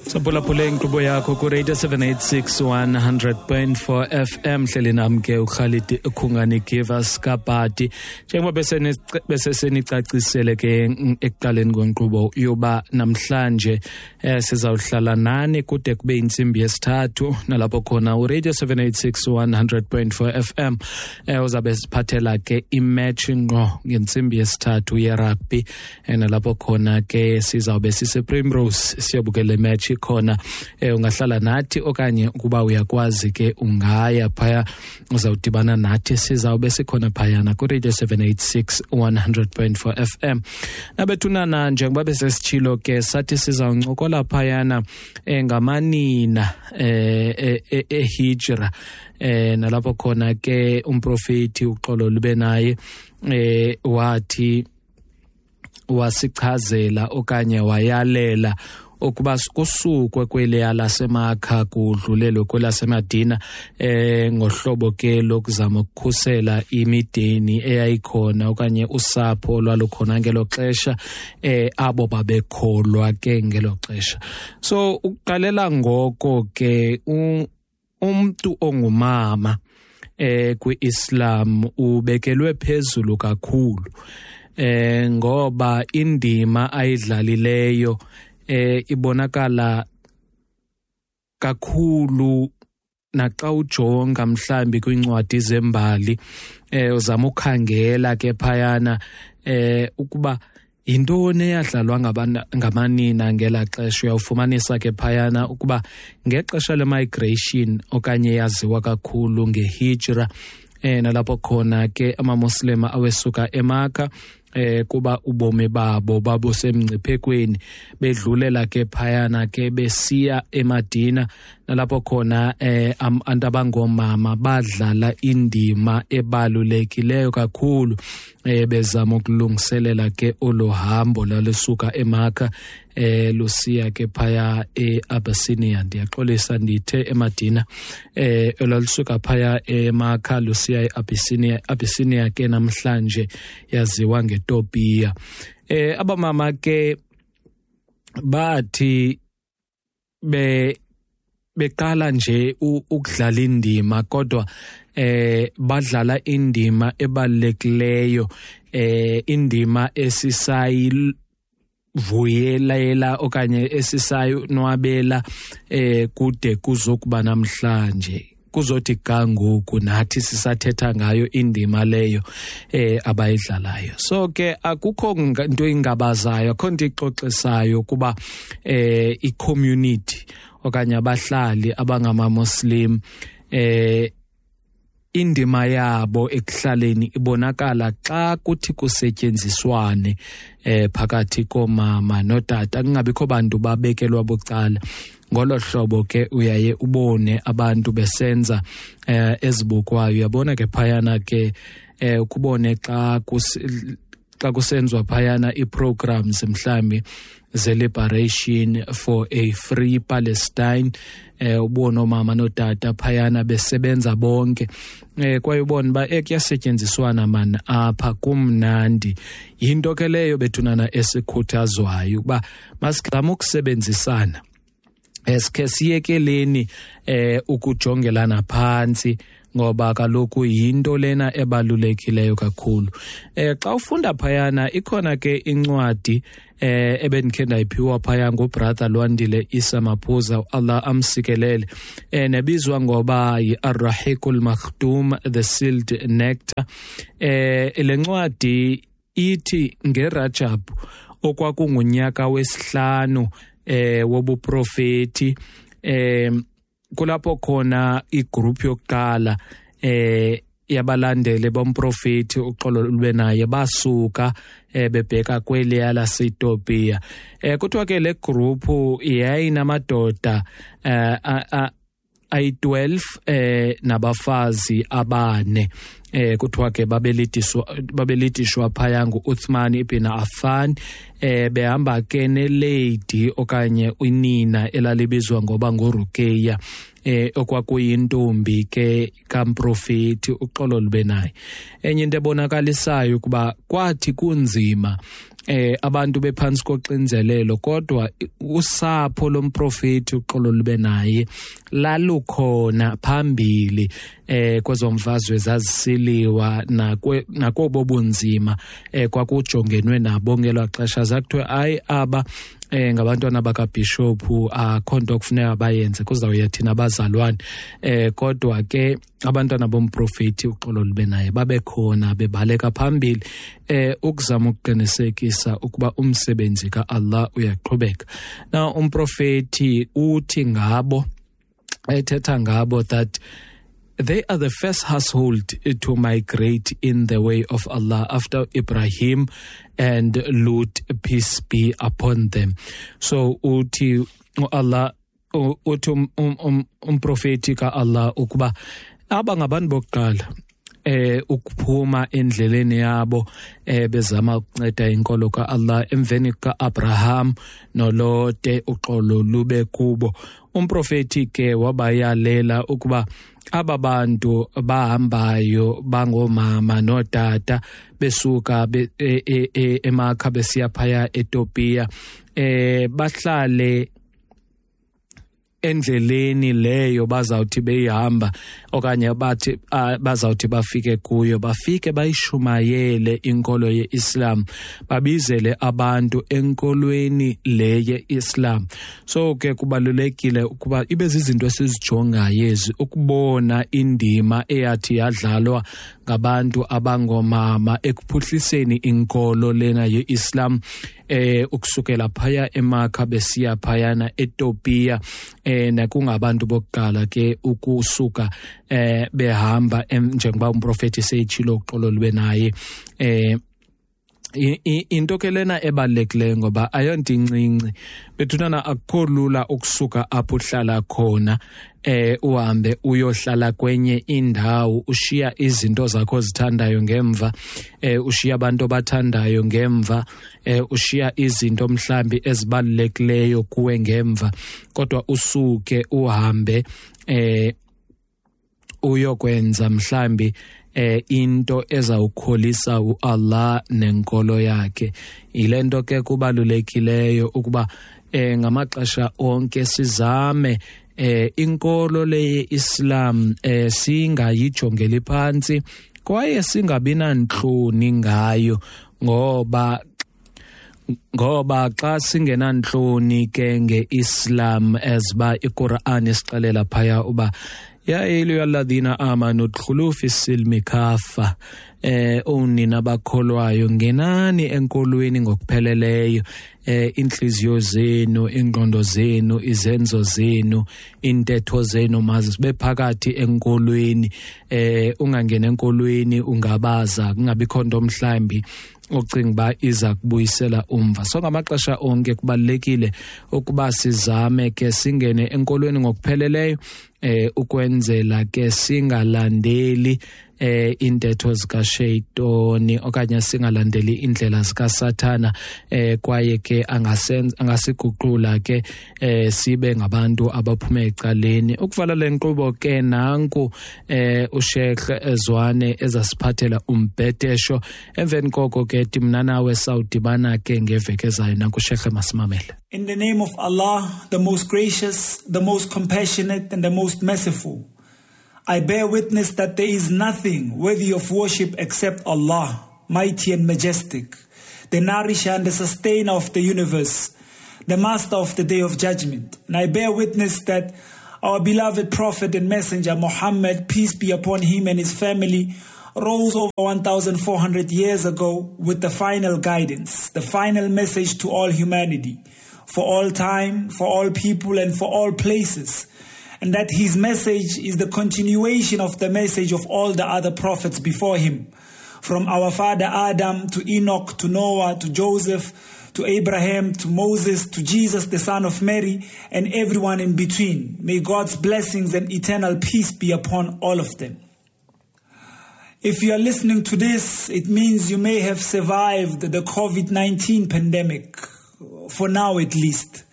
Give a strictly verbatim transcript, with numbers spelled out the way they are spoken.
Saphulaphula inkqubo yakho ku Radio seven eighty-six one hundred point four F M hleli nami ke uKhalid Khungani give us kapati njengoba bese bese senicacisele ke ekuqaleni kwenkqubo yoba namhlanje eh, sizawuhlala nani kude kube insimbi yesithathu nalapho khona u Radio seven eighty-six one hundred point four F M eh, uzabe siphathela ke imatch ngo ngensimbi yesithathu ye rugby nalapho khona ke sizawube sise Primrose siyobukela imatch khona eh, ungahlala nathi okanye ukuba uyakwazi ke ungaya phaya uzawudibana nathi sizawube sikhona phayana ku Radio seven eighty-six one hundred point four F M nabethunana njengoba besesitshilo ke sathi sizawuncokola phayana eh, ngamanina eh, eh, eh, hijra eh, nalapho khona ke umprofeti uxolo lube naye eh, wathi wasichazela okanye wayalela ukuba kusukwe kweleya lasemakha kudlulelwe kwelasemadina eh ngohlobo ke lokuzama ukukhusela imideni eyayikhona okanye usapho lwalukhona ngelo xesha eh abo babekholwa ke ngelo xesha. So ukuqalela ngoko ke umuntu ongumama eh kwiIslam ubekelwe phezulu kakhulu eh ngoba indima ayidlalileyo eh ibonakala kakhulu naxa ujonga mhlambi kwincwadi zembali eh uzama ukhangela ke phayana eh ukuba intoni eyadlalwa ngamanina ngela xesha uyawufumanisa ke phayana ukuba ngexesha le-migration okanye yaziwa kakhulu ngehijra eh nalapho khona ke amamuslima awesuka eMakha eh kuba ubomi babo babo semngciphekweni bedlulela ke phayana ke besiya eMadina nalapho khona eh abantu abangomama badlala indima ebalulekileyo kakhulu eh bezama ukulungiselela ke olohambo lalusuka eMakha eh lusiya ke phaya eAbyssinia ndiyaxolisa ndithe eMadina eh elalusuka phaya eMakha lusiya eAbyssinia Abyssinia ke namhlanje yaziwa ngeTopia. eh abamama ke bathi be beqala nje ukudlala indima kodwa eh badlala indima ebalulekileyo eh indima esisayi vuyelela okanye esisayo nwabela eh kude kuzokuba namhlanje kuzothi kangoku nathi sisathetha ngayo indima leyo eh abayidlalayo. So ke akukho into ingabazayo akho into ixoxisayo kuba eh i-community okanye abahlali abangama-Muslim eh indima yabo ekuhlaleni ibonakala xa kuthi kusetyenziswane eh phakathi komama notata kungabikho bantu babekelwa bucala. Ngolo hlobo ke uyaye ubone abantu besenza eh ezibukwayo uyabona ke phayana ke eh ukubone xa xa kusenzwa phayana i-programs mhlambi ze-liberation for a free Palestine eh ubona omama notata phayana besebenza bonke eh kwaye ubona ba ekuyasetyenziswana man apha kumnandi yinto ke leyo bethunana esikhuthazwayo kuba masikuzama ukusebenzisana eske siyekeleni eh ukujongelana phansi ngoba kaloku yinto lena ebalulekileyo kakhulu. Eh xa ufunda phayana ikhona ke incwadi eh ebendikhe ndayiphiwa phaya ngobrother Lwandile Isa Maphuza Allah amsikelele eh nebizwa ngoba yi-Ar-Rahiqul Makhtum the Sealed Nectar. Eh le ncwadi ithi ngeRajab okwakungunyaka wesihlanu eh wobuprofeti eh kulapho khona igroup yokuqala eh yabalandeli bomprofeti uxolo lube naye basuka eh bebheka kweleya laseTopia. Eh kuthiwa ke le group yayinamadoda eh ayi twelve eh nabafazi abane eh kuthiwa ke babelitishwa babelitishwa phaya nguUthman ibn Affan eh behamba ke ne lady okanye unina elalibizwa ngoba nguRuqayya eh okwakuyintombi ke kamprofeti uxolo lube naye. Enye into ebonakalisayo kuba kwathi kunzima eh abantu bephansi koxinzelelo, kodwa usapho lomprofeti uxolo lube naye lalukhona phambili eh kwezomfazwe zazisiliwa nakobo bunzima eh kwakujongenwe nabo ngelwa xesha zakuthiwe ayi aba eh ngabantwana bakaBishop akho nto kufuneka bayenze kuzawuya thina abazalwane eh kodwa ke abantwana bomprofeti uxolo lube naye babekhona bebaleka phambili eh ukuzama ukuqinisekisa ukuba umsebenzi kaAllah uyaqhubeka. Now umprofeti uthi ngabo ethetha ngabo that they are the first household to migrate in the way of Allah after Ibrahim and Lut, peace be upon them. So uthi Allah uthi umprofeti kaAllah ukuba aba ngabantu bokuqala eh ukuphuma endleleni yabo eh bezama ukunceda inkolo kaAllah emveni kaAbraham noLote uxolo lube kubo. Umprofeti ke wabayalela ukuba aba bantu bahambayo bangomama notata besuka eMakha besiya phaya eTopia eh bahlale endleleni leyo bazawuthi beyihamba okanye bathi uh, bazawuthi bafike kuyo bafike bayishumayele inkolo yeIslam babizele abantu enkolweni le yeIslam. So ke kubalulekile ukuba ibe zizinto esizijongayo ezi ukubona indima eyathi yadlalwa ngabantu abangomama ekuphuhliseni inkolo lena yeIslam eh ukusukela phaya eMakha besiya phayana eTopia eh nakungabantu bokuqala ke ukusuka eh behamba njengoba umprofeti seyitshilo uxolo lube naye eh into ke lena ebalulekileyo ngoba ayonto incinci bethunana akukho lula ukusuka apho uhlala khona eh uhambe uyohlala kwenye indawo ushiya izinto zakho ozithandayo ngemva eh ushiya abantu abathandayo ngemva eh ushiya izinto mhlambi ezibalulekileyo kuwe ngemva kodwa usuke uhambe eh uyokwenza mhlambi eh into ezawukholisa uAllah nenkolo yakhe. Ilento ke kubalulekileyo ukuba eh ngamaxesha onke sizame eh inkolo le Islam eh singayijongeli phansi kwaye singabina nhloni ngayo ngoba ngoba xa singenanhloni ke ngeIslam ezba iQuran isixelela phaya uba ya ayyuhalladhina amanu udkhulu fis-silmi kaffa eh onina bakholwayo ngenani enkolweni ngokupheleleyo eh inhliziyo zenu ingqondo zenu izenzo zenu intetho zenu mazibe phakathi enkolweni eh ungangena enkolweni ungabaza kungabikho nto mhlambi ucinga ba iza kubuyisela umva. So ngamaxesha onke kubalekile ukuba sizame ke singene enkolweni ngokupheleleyo eh ukwenzela ke singalandeli eh intetho zika shaytoni okanye singalandeli indlela zika sathana eh kwaye ke angasenza angasiguqula ke eh sibe ngabantu abaphume ecaleni. Ukuvala lenkqubo ke nanku eh uSheikh Ezwane ezasiphathela umbhedesho emveni koko ke timna nawe sawudibana ke ngeveke ezayo nanku Sheikh masimamele. In the name of Allah, the most gracious, the most compassionate and the most merciful, I bear witness that there is nothing worthy of worship except Allah, mighty and majestic, the nourisher and the sustainer of the universe, the master of the day of judgment. And I bear witness that our beloved prophet and messenger Muhammad, peace be upon him and his family, rose over one thousand four hundred years ago with the final guidance, the final message to all humanity, for all time, for all people and for all places. And that his message is the continuation of the message of all the other prophets before him, from our father Adam to Enoch to Noah to Joseph to Abraham to Moses to Jesus the son of Mary and everyone in between. May God's blessings and eternal peace be upon all of them. If you are listening to this, it means you may have survived the COVID nineteen pandemic, for now at least.